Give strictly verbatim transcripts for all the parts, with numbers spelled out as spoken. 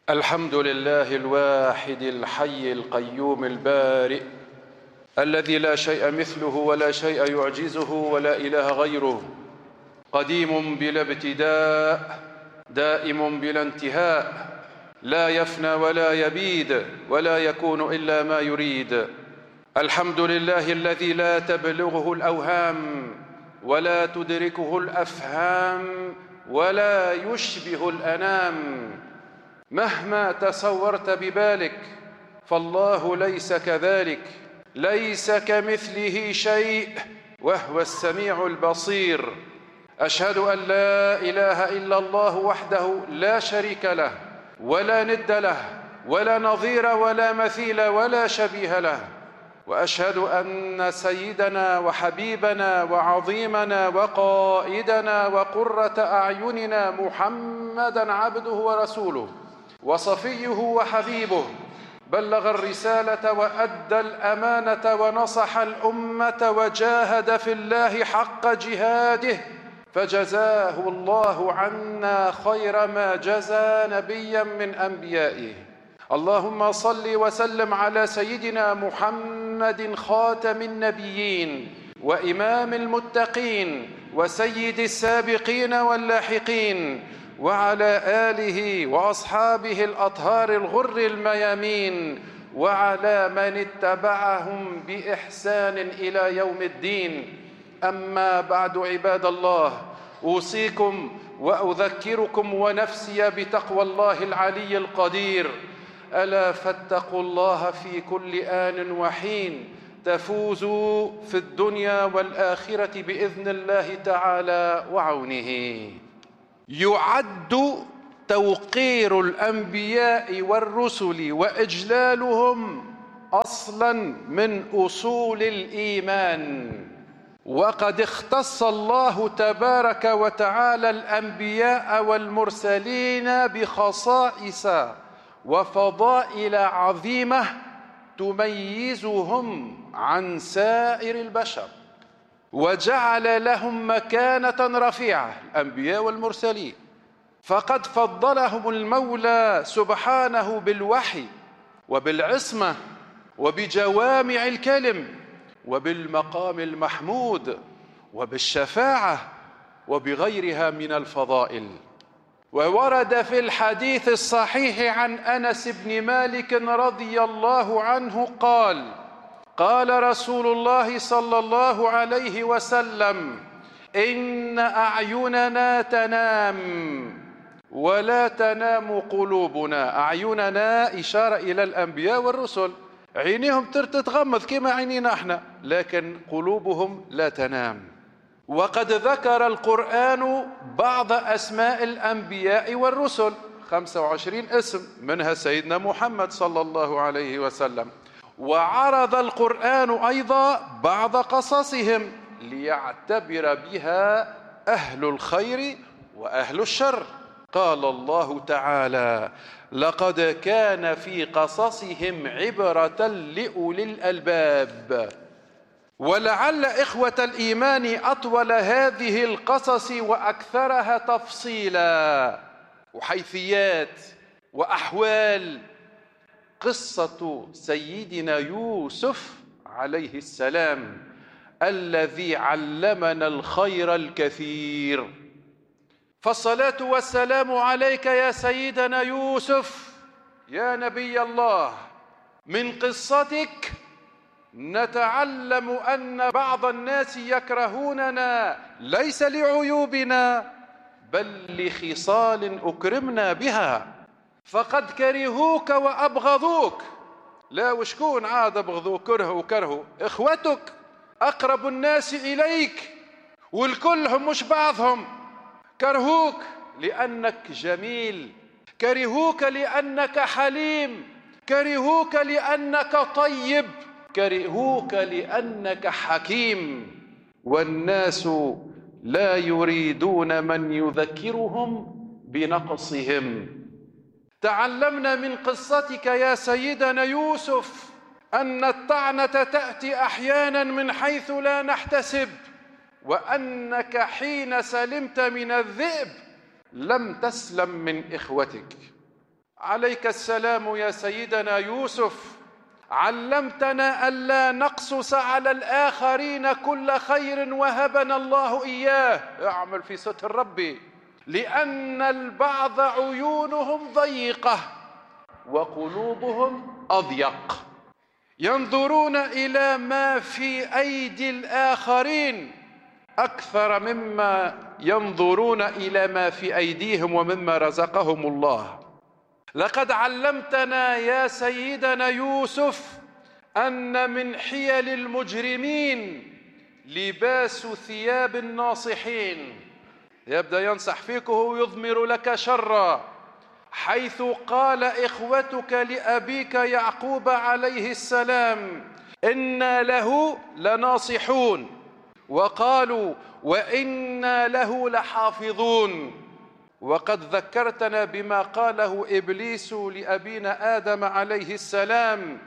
الحمد لله الواحد الحي القيوم البارئ الذي لا شيء مثله ولا شيء يعجزه ولا إله غيره، قديم بلا ابتداء، دائم بلا انتهاء، لا يفنى ولا يبيد ولا يكون إلا ما يريد. الحمد لله الذي لا تبلغه الأوهام ولا تدركه الأفهام ولا يشبه الأنام. مهما تصورت ببالك فالله ليس كذلك، ليس كمثله شيء وهو السميع البصير. أشهد أن لا إله إلا الله وحده لا شريك له ولا ند له ولا نظير ولا مثيل ولا شبيه له، وأشهد أن سيدنا وحبيبنا وعظيمنا وقائدنا وقرة أعيننا محمدًا عبده ورسوله وصفيه وحبيبه، بلغ الرسالة وأدى الأمانة ونصح الأمة وجاهد في الله حق جهاده، فجزاه الله عنا خير ما جزى نبيا من أنبيائه. اللهم صل وسلم على سيدنا محمد خاتم النبيين وإمام المتقين وسيد السابقين واللاحقين، وعلى آله وأصحابه الأطهار الغر الميامين، وعلى من اتبعهم بإحسان إلى يوم الدين. أما بعد، عباد الله، أوصيكم وأذكركم ونفسي بتقوى الله العلي القدير. ألا فاتقوا الله في كل آن وحين تفوزوا في الدنيا والآخرة بإذن الله تعالى وعونه. يعد توقير الأنبياء والرسل وإجلالهم أصلاً من أصول الإيمان، وقد اختص الله تبارك وتعالى الأنبياء والمرسلين بخصائص وفضائل عظيمة تميزهم عن سائر البشر، وجعل لهم مكانة رفيعة، الأنبياء والمرسلين، فقد فضلهم المولى سبحانه بالوحي وبالعصمة وبجوامع الكلم وبالمقام المحمود وبالشفاعة وبغيرها من الفضائل. وورد في الحديث الصحيح عن أنس بن مالك رضي الله عنه قال: قال رسول الله صلى الله عليه وسلم: إن أعيننا تنام ولا تنام قلوبنا. أعيننا إشارة إلى الأنبياء والرسل، عينيهم تتغمض كما عينينا احنا، لكن قلوبهم لا تنام. وقد ذكر القرآن بعض أسماء الأنبياء والرسل، خمسة وعشرين اسم، منها سيدنا محمد صلى الله عليه وسلم. وعرض القرآن أيضا بعض قصصهم ليعتبر بها أهل الخير وأهل الشر. قال الله تعالى: لقد كان في قصصهم عبرة لأولي الألباب. ولعل إخوة الإيمان أطول هذه القصص وأكثرها تفصيلا وحيثيات وأحوال قصة سيدنا يوسف عليه السلام، الذي علمنا الخير الكثير. فالصلاة والسلام عليك يا سيدنا يوسف يا نبي الله. من قصتك نتعلم أن بعض الناس يكرهوننا ليس لعيوبنا بل لخصال أكرمنا بها، فقد كرهوك وأبغضوك. لا، وشكون عاد أبغضوك كره وكرهوا؟ إخوتك، أقرب الناس إليك، والكلهم مش بعضهم. كرهوك لأنك جميل، كرهوك لأنك حليم، كرهوك لأنك طيب، كرهوك لأنك حكيم. والناس لا يريدون من يذكرهم بنقصهم. تعلمنا من قصتك يا سيدنا يوسف أن الطعنة تأتي أحيانا من حيث لا نحتسب، وأنك حين سلمت من الذئب لم تسلم من إخوتك. عليك السلام يا سيدنا يوسف، علمتنا ألا نقصص على الآخرين كل خير وهبنا الله إياه، اعمل في ستر ربي، لأن البعض عيونهم ضيقة وقلوبهم أضيق، ينظرون إلى ما في أيدي الآخرين أكثر مما ينظرون إلى ما في أيديهم ومما رزقهم الله. لقد علمتنا يا سيدنا يوسف أن من حيل المجرمين لباس ثياب الناصحين، يبدأ ينصح فيك ويضمر لك شرا، حيث قال إخوتك لأبيك يعقوب عليه السلام إنا له لناصحون، وقالوا وإنا له لحافظون. وقد ذكرتنا بما قاله إبليس لأبينا آدم عليه السلام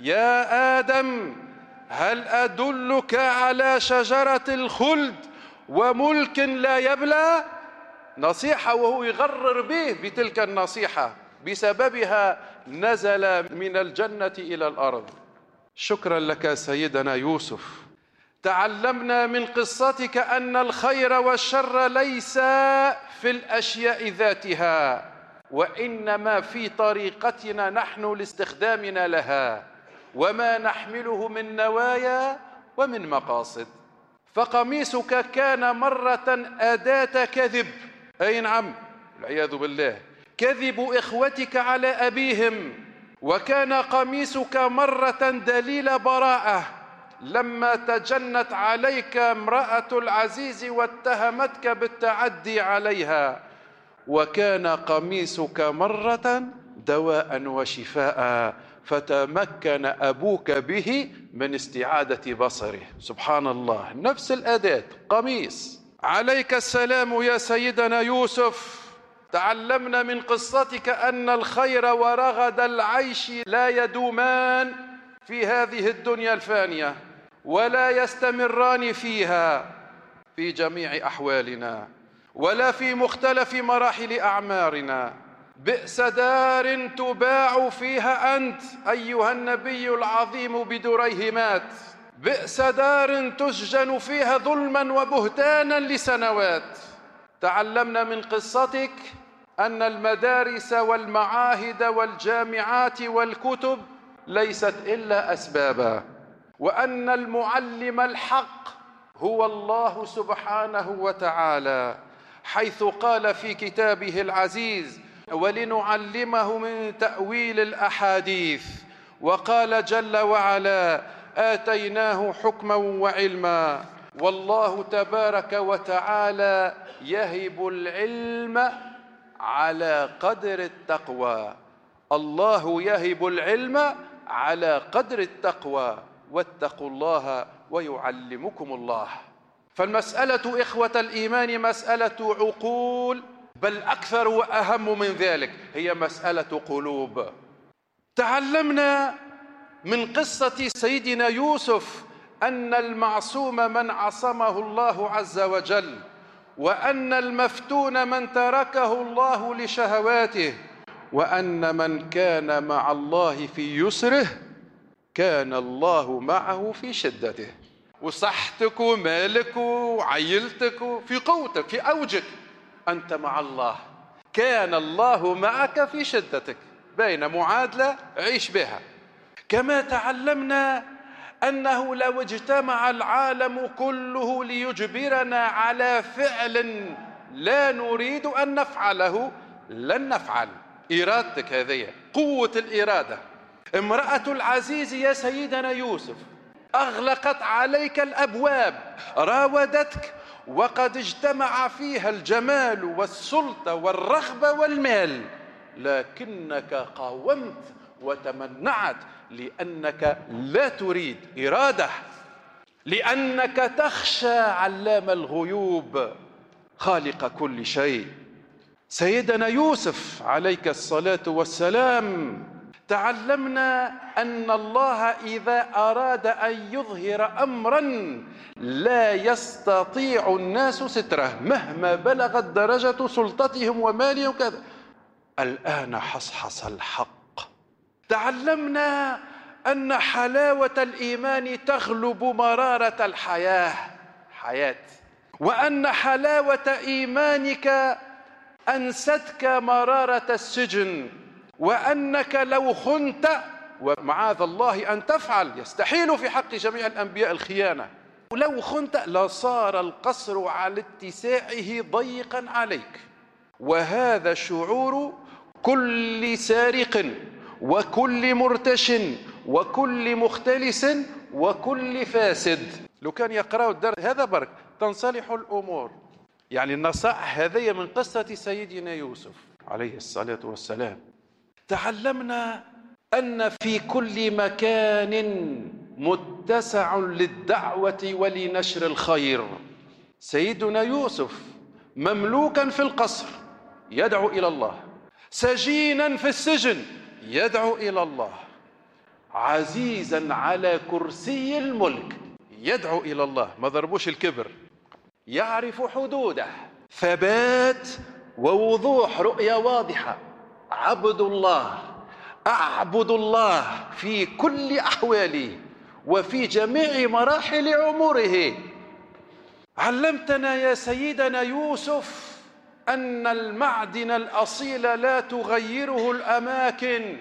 يا آدم هل أدلك على شجرة الخلد وملك لا يبلى؟ نصيحة وهو يغرر به بتلك النصيحة، بسببها نزل من الجنة إلى الأرض. شكرا لك سيدنا يوسف، تعلمنا من قصتك أن الخير والشر ليس في الأشياء ذاتها، وإنما في طريقتنا نحن لاستخدامنا لها وما نحمله من نوايا ومن مقاصد. فقميصك كان مرة أداة كذب، أي نعم والعياذ بالله، كذب إخوتك على أبيهم، وكان قميصك مرة دليل براءة لما تجنت عليك امرأة العزيز واتهمتك بالتعدي عليها، وكان قميصك مرة دواء وشفاء فتمكن أبوك به من استعادة بصره. سبحان الله، نفس الأداة قميص. عليك السلام يا سيدنا يوسف، تعلمنا من قصتك أن الخير ورغد العيش لا يدومان في هذه الدنيا الفانية ولا يستمران فيها في جميع أحوالنا ولا في مختلف مراحل أعمارنا. بئس دار تباع فيها أنت أيها النبي العظيم بدريهمات، بئس دار تسجن فيها ظلما وبهتانا لسنوات. تعلمنا من قصتك أن المدارس والمعاهد والجامعات والكتب ليست إلا أسبابا، وأن المعلم الحق هو الله سبحانه وتعالى، حيث قال في كتابه العزيز ولنعلمه من تأويل الأحاديث، وقال جل وعلا آتيناه حكما وعلما. والله تبارك وتعالى يهب العلم على قدر التقوى، الله يهب العلم على قدر التقوى، واتقوا الله ويعلمكم الله. فالمسألة إخوة الإيمان مسألة عقول، بل أكثر وأهم من ذلك هي مسألة قلوب. تعلمنا من قصة سيدنا يوسف أن المعصوم من عصمه الله عز وجل، وأن المفتون من تركه الله لشهواته، وأن من كان مع الله في يسره كان الله معه في شدته. وصحتك ومالك وعيلتك في قوتك في أوجك أنت مع الله، كان الله معك في شدتك. بين معادلة عيش بها. كما تعلمنا أنه لو اجتمع العالم كله ليجبرنا على فعل لا نريد أن نفعله لن نفعل. إرادتك هذه قوة الإرادة. امرأة العزيز يا سيدنا يوسف أغلقت عليك الأبواب، راودتك وقد اجتمع فيها الجمال والسلطة والرغبة والمال، لكنك قاومت وتمنعت لأنك لا تريد إرادة، لأنك تخشى علام الغيوب خالق كل شيء. سيدنا يوسف عليك الصلاة والسلام تعلمنا أن الله إذا أراد أن يظهر أمرا لا يستطيع الناس ستره مهما بلغت درجة سلطتهم ومالهم كذا. الآن حصحص الحق. تعلمنا أن حلاوة الإيمان تغلب مرارة الحياة حياة وأن حلاوة إيمانك أنستك مرارة السجن، وأنك لو خنت، ومعاذ الله أن تفعل، يستحيل في حق جميع الأنبياء الخيانة، ولو خنت لصار القصر على اتساعه ضيقا عليك. وهذا شعور كل سارق وكل مرتش وكل مختلس وكل فاسد. لو كان يقرأوا الدرس هذا برك تنصلح الأمور. يعني النصائح هذه من قصة سيدنا يوسف عليه الصلاة والسلام. تعلمنا أن في كل مكان متسع للدعوة ولنشر الخير. سيدنا يوسف مملوكا في القصر يدعو إلى الله، سجينا في السجن يدعو إلى الله، عزيزا على كرسي الملك يدعو إلى الله. ما ضربوش الكبر، يعرف حدوده، ثبات ووضوح، رؤية واضحة. عبد الله، أعبد الله في كل أحواله وفي جميع مراحل عمره. علمتنا يا سيدنا يوسف أن المعدن الأصيل لا تغيره الأماكن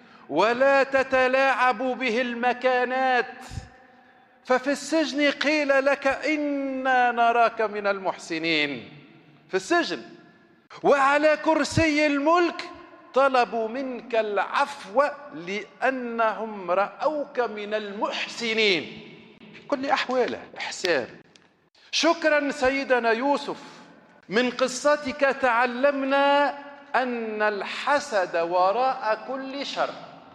ولا تتلاعب به المكانات. ففي السجن قيل لك إنا نراك من المحسنين في السجن، وعلى كرسي الملك طلبوا منك العفو لأنهم رأوك من المحسنين في كل أحواله. إحسان. شكرا سيدنا يوسف. من قصتك تعلمنا أن الحسد وراء كل شر،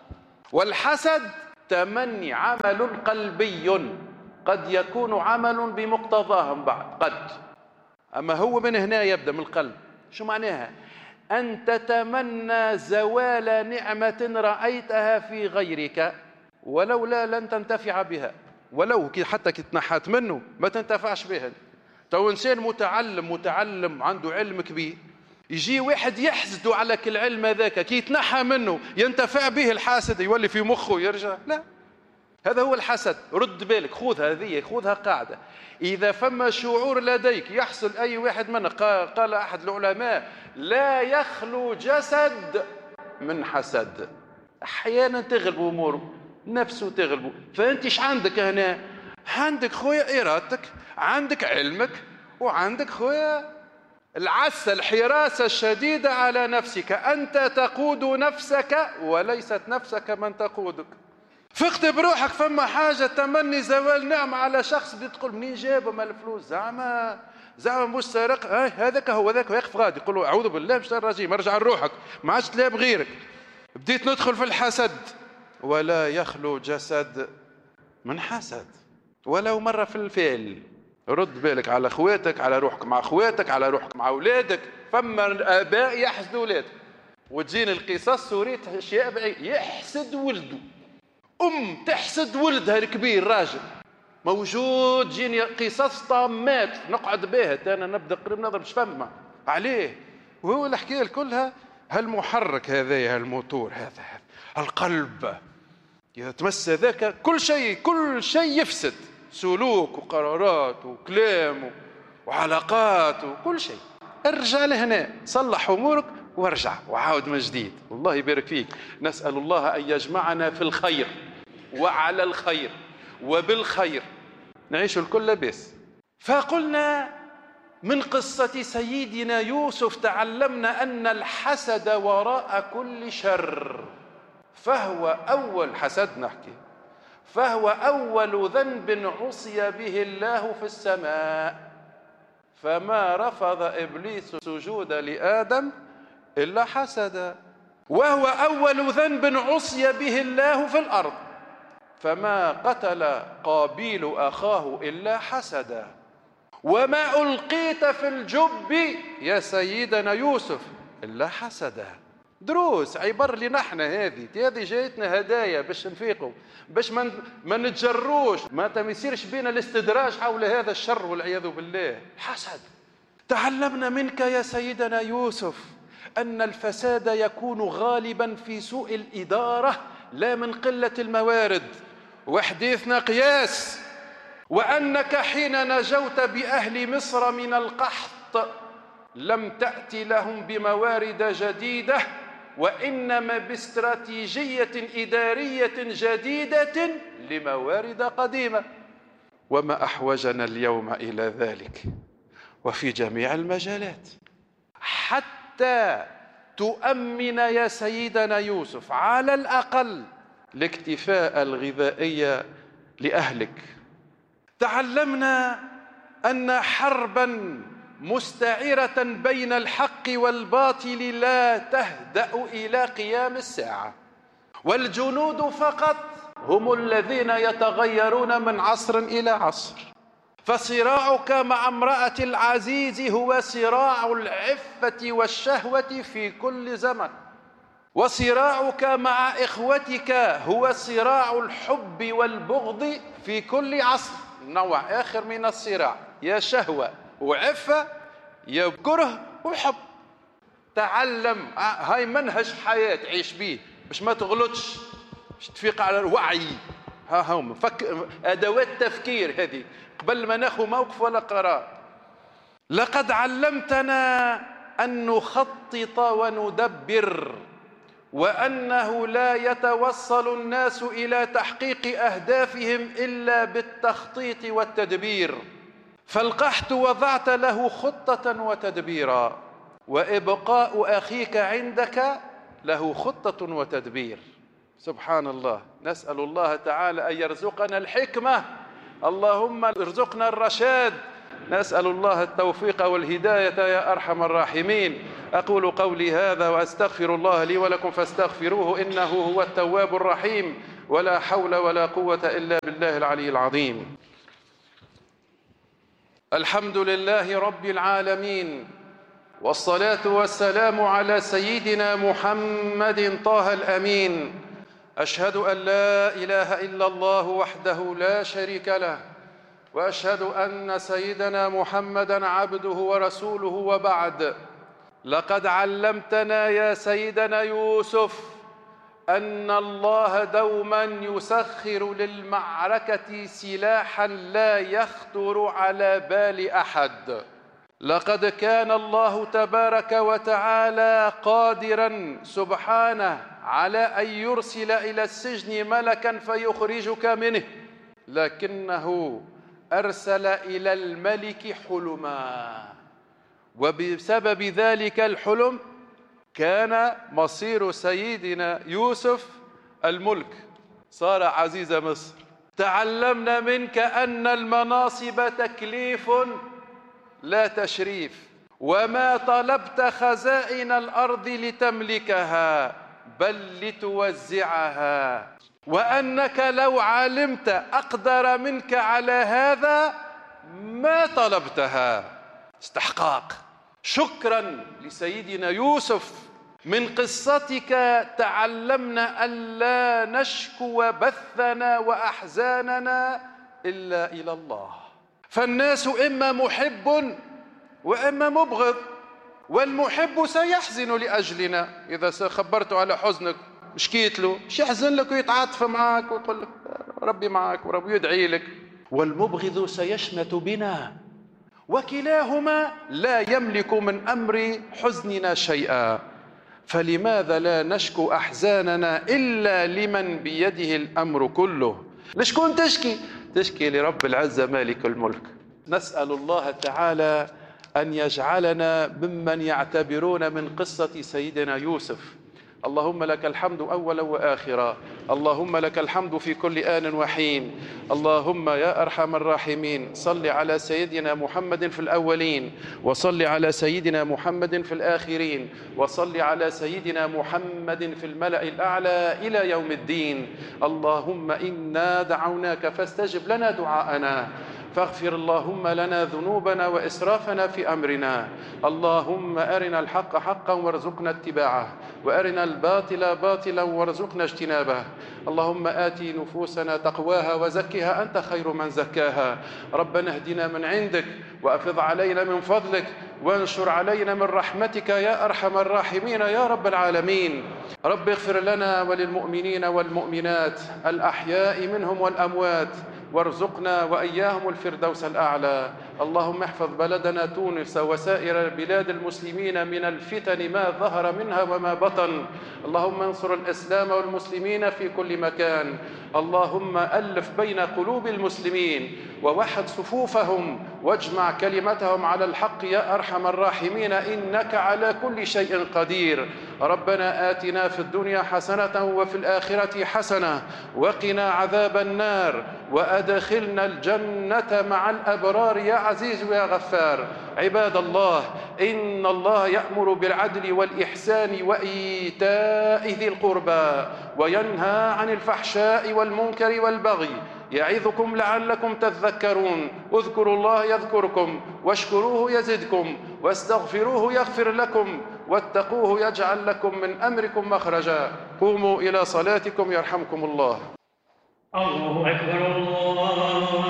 والحسد تمني عمل قلبي، قد يكون عمل بمقتضاهم بعد قد، أما هو من هنا يبدأ من القلب. شو معناها؟ أن تتمنى زوال نعمة رأيتها في غيرك ولولا لن تنتفع بها، ولو حتى كي تنحت منه ما تنتفعش بها. تو إنسان متعلم متعلم عنده علم كبير، يجي واحد يحسد على كل علم هذاك، كي يتنحى منه ينتفع به الحاسد، يولي في مخه يرجع. لا، هذا هو الحسد. رد بالك، خذها هذه، خذها قاعدة. إذا فما شعور لديك يحصل أي واحد منك، قال أحد العلماء لا يخلو جسد من حسد. أحيانا تغلب أموره، نفسه تغلبه. فأنت إيش عندك هنا؟ عندك خويا إرادتك، عندك علمك، وعندك خويا العسة، الحراسة الشديدة على نفسك. أنت تقود نفسك وليست نفسك من تقودك. فقت بروحك فما حاجة تمني زوال نعمة على شخص، بدي تقول منين جابه مال الفلوس؟ زعما زعما مش سارق، هاي هذاك هو ذاك يقف غادي يقول له أعوذ بالله مش الرجيم، ارجع لروحك، ما عادش تلعب غيرك. بديت ندخل في الحسد. ولا يخلو جسد من حسد ولو مرة في الفعل. رد بالك على اخواتك، على روحك مع اخواتك، على روحك مع اولادك. فما اباء يحسدوا اولادك، وتجيني القصص سوريت اشياء بعيد. يحسد ولده، ام تحسد ولدها الكبير راجل موجود. جيني قصص طامات نقعد بها انا نبدا قريب نضرب شفمه عليه. وهو الحكايه كلها هالمحرك هذا، هالموتور هذا، القلب يتمس ذاك كل شيء، كل شيء يفسد، سلوك وقرارات وكلام وعلاقات وكل شيء. ارجع لهنا، صلح امورك وارجع وعاود من جديد. الله يبارك فيك. نسأل الله أن يجمعنا في الخير وعلى الخير وبالخير، نعيش الكل بس. فقلنا من قصة سيدنا يوسف تعلمنا أن الحسد وراء كل شر، فهو أول حسد نحكي فهو أول ذنب عصي به الله في السماء. فما رفض إبليس سجود لآدم إلا حسدا. وهو أول ذنب عصي به الله في الأرض. فما قتل قابيل أخاه إلا حسدا. وما ألقيت في الجب يا سيدنا يوسف إلا حسدا. دروس عبر لي نحن، هذه هذه جايتنا هدايا باش نفيقوا، باش ما ما نتجروش، ما يصيرش بينا الاستدراج حول هذا الشر والعياذ بالله. حسد. تعلمنا منك يا سيدنا يوسف أن الفساد يكون غالبا في سوء الإدارة لا من قلة الموارد، وحديثنا قياس، وأنك حين نجوت بأهل مصر من القحط لم تأت لهم بموارد جديدة، وإنما باستراتيجية إدارية جديدة لموارد قديمة. وما أحوجنا اليوم إلى ذلك وفي جميع المجالات، حتى تؤمن يا سيدنا يوسف على الأقل الاكتفاء الغذائي لأهلك. تعلمنا أن حربا مستعرة بين الحق والباطل لا تهدأ إلى قيام الساعة، والجنود فقط هم الذين يتغيرون من عصر إلى عصر. فصراعك مع امرأة العزيز هو صراع العفة والشهوة في كل زمن، وصراعك مع إخوتك هو صراع الحب والبغض في كل عصر. نوع آخر من الصراع، يا شهوة وعفة يا كره وحب. تعلم، هاي منهج حياة عيش بيه باش ما تغلطش، باش تفيق على الوعي. ها هم فك... أدوات تفكير هذه قبل ما ناخذ موقف ولا قرار. لقد علمتنا أن نخطط وندبر، وأنه لا يتوصل الناس إلى تحقيق أهدافهم إلا بالتخطيط والتدبير. فالقحط وضعت له خطة وتدبيرا، وإبقاء أخيك عندك له خطة وتدبير. سبحان الله. نسأل الله تعالى أن يرزقنا الحكمة، اللهم ارزقنا الرشاد، نسأل الله التوفيق والهداية يا أرحم الراحمين. أقول قولي هذا وأستغفر الله لي ولكم فاستغفروه إنه هو التواب الرحيم، ولا حول ولا قوة إلا بالله العلي العظيم. الحمد لله رب العالمين، والصلاة والسلام على سيدنا محمد طه الأمين. أشهد أن لا إله إلا الله وحده لا شريك له، وأشهد أن سيدنا محمدًا عبده ورسوله، وبعد. لقد علمتنا يا سيدنا يوسف أن الله دوما يسخر للمعركة سلاحا لا يخطر على بال أحد. لقد كان الله تبارك وتعالى قادرا سبحانه على أن يرسل إلى السجن ملكا فيخرجك منه، لكنه أرسل إلى الملك حلما، وبسبب ذلك الحلم كان مصير سيدنا يوسف الملك، صار عزيز مصر. تعلمنا منك أن المناصب تكليف لا تشريف، وما طلبت خزائن الأرض لتملكها بل لتوزعها، وأنك لو علمت أقدر منك على هذا ما طلبتها. استحقاق. شكرا لسيدنا يوسف. من قصتك تعلمنا ألا نشكو بثنا وأحزاننا إلا إلى الله، فالناس إما محب وإما مبغض، والمحب سيحزن لأجلنا. إذا خبرت على حزنك شكيت له مش يحزن لك ويتعاطف معك ويقول لك ربي معك وربي يدعي لك. والمبغض سيشمت بنا، وكلاهما لا يملك من أمر حزننا شيئا. فلماذا لا نشكو أحزاننا إلا لمن بيده الأمر كله؟ لشكون تشكي؟ تشكي لرب العزة مالك الملك. نسأل الله تعالى أن يجعلنا ممن يعتبرون من قصة سيدنا يوسف. اللهم لك الحمد أولا وآخرا، اللهم لك الحمد في كل آن وحين. اللهم يا أرحم الراحمين صل على سيدنا محمد في الأولين، وصل على سيدنا محمد في الآخرين، وصل على سيدنا محمد في الملأ الأعلى إلى يوم الدين. اللهم إنا دعوناك فاستجب لنا دعاءنا، فاغفر اللهم لنا ذنوبنا وإسرافنا في أمرنا. اللهم أرنا الحق حقا وارزقنا اتباعه، وأرنا الباطل باطلا وارزقنا اجتنابه. اللهم آت نفوسنا تقواها وزكها أنت خير من زكاها. ربنا اهدنا من عندك وأفض علينا من فضلك، وانشر علينا من رحمتك يا أرحم الراحمين يا رب العالمين. رب اغفر لنا وللمؤمنين والمؤمنات الأحياء منهم والأموات، وارزقنا وإياهم الفردوس الأعلى. اللهم احفظ بلدنا تونس وسائر بلاد المسلمين من الفتن ما ظهر منها وما بطن. اللهم انصر الإسلام والمسلمين في كل مكان. اللهم ألف بين قلوب المسلمين ووحد صفوفهم واجمع كلمتهم على الحق يا أرحم الراحمين، إنك على كل شيء قدير. ربنا آتنا في الدنيا حسنة وفي الآخرة حسنة وقنا عذاب النار، وأدخلنا الجنة مع الأبرار يا عزيز يا غفار. عباد الله، إن الله يأمر بالعدل والإحسان وإيتاء ذي القربى وينهى عن الفحشاء والمنكر والبغي يعظكم لعلكم تذكرون. اذكروا الله يذكركم واشكروه يزدكم واستغفروه يغفر لكم واتقوه يجعل لكم من أمركم مخرجا. قوموا إلى صلاتكم يرحمكم الله. الله أكبر الله